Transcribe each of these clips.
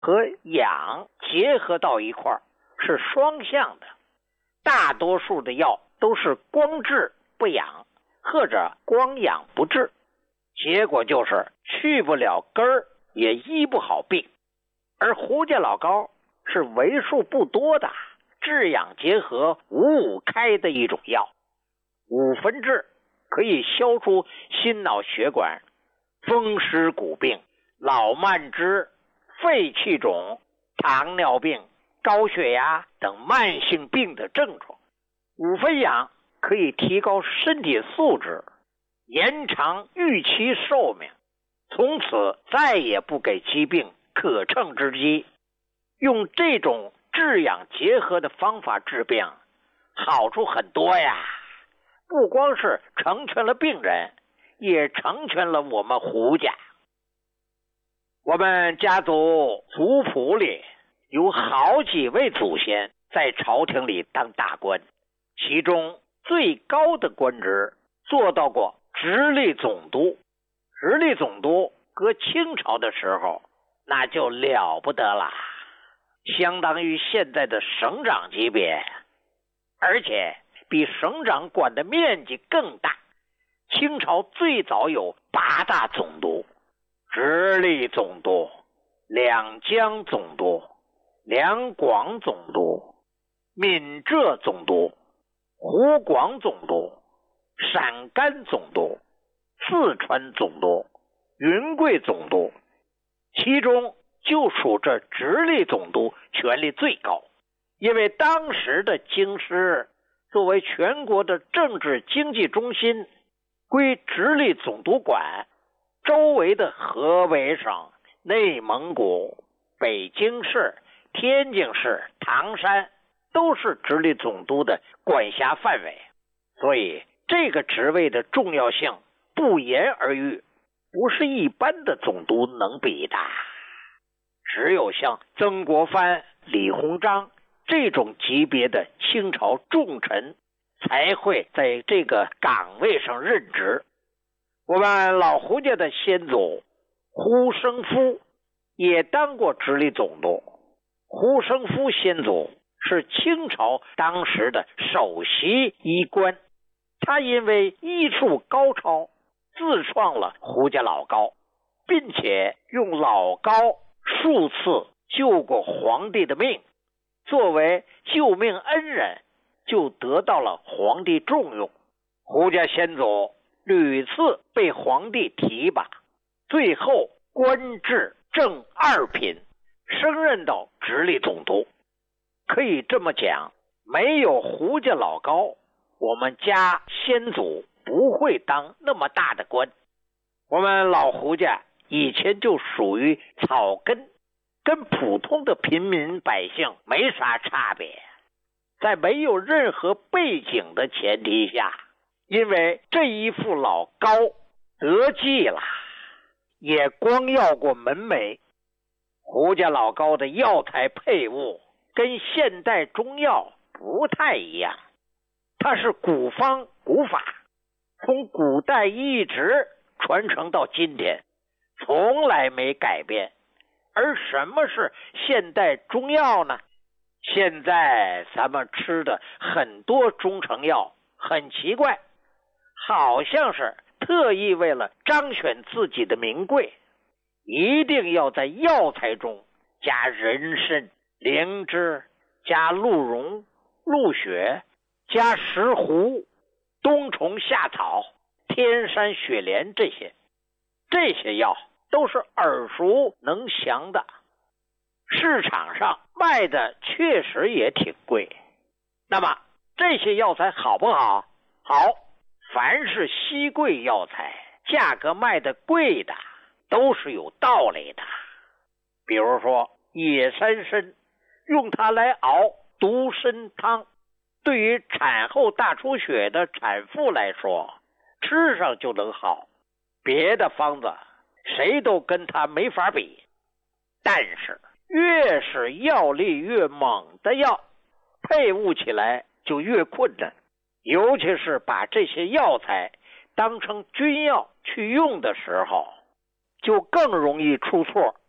和养结合到一块儿，是双向的。大多数的药都是光治不养，或者光养不治，结果就是去不了根儿，也医不好病。而胡家老高是为数不多的治养结合五五开的一种药。五分治可以消除心脑血管、风湿骨病、老慢支、肺气肿、糖尿病、高血压等慢性病的症状。五分养可以提高身体素质，延长预期寿命，从此再也不给疾病可乘之机。用这种治养结合的方法治病，好处很多呀，不光是成全了病人，也成全了我们胡家。我们家族族谱里有好几位祖先在朝廷里当大官，其中最高的官职做到过直隶总督。直隶总督搁清朝的时候那就了不得了，相当于现在的省长级别，而且比省长管的面积更大。清朝最早有8大总督：直隶总督、两江总督、两广总督、闽浙总督、湖广总督、陕甘总督、四川总督、云贵总督，其中就属这直隶总督权力最高。因为当时的京师作为全国的政治经济中心，归直隶总督管，周围的河北省、内蒙古、北京市、天津市、唐山都是直隶总督的管辖范围，所以这个职位的重要性不言而喻，不是一般的总督能比的。只有像曾国藩、李鸿章这种级别的清朝重臣才会在这个岗位上任职。我们老胡家的先祖胡生夫也当过直隶总督。胡生夫先祖是清朝当时的首席医官，他因为医术高超，自创了胡家老高，并且用老高数次救过皇帝的命，作为救命恩人，就得到了皇帝重用。胡家先祖屡次被皇帝提拔，最后官至正二品，升任到直隶总督。可以这么讲，没有胡家老高，我们家先祖不会当那么大的官。我们老胡家以前就属于草根，跟普通的平民百姓没啥差别。在没有任何背景的前提下，因为这一副老高得计了，也光要过门楣。胡家老高的药材配物跟现代中药不太一样，它是古方古法，从古代一直传承到今天，从来没改变。而什么是现代中药呢？现在咱们吃的很多中成药很奇怪，好像是特意为了彰显自己的名贵，一定要在药材中加人参、灵芝，加鹿茸、鹿血，加石斛、冬虫夏草、天山雪莲，这些药都是耳熟能详的，市场上卖的确实也挺贵。那么这些药材好不好？好，凡是稀贵药材，价格卖的贵的都是有道理的。比如说野山参，用它来熬独参汤，对于产后大出血的产妇来说，吃上就能好，别的方子谁都跟它没法比。但是越是药力越猛的药，配伍起来就越困难，尤其是把这些药材当成军药去用的时候，就更容易出错。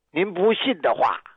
您不信的话，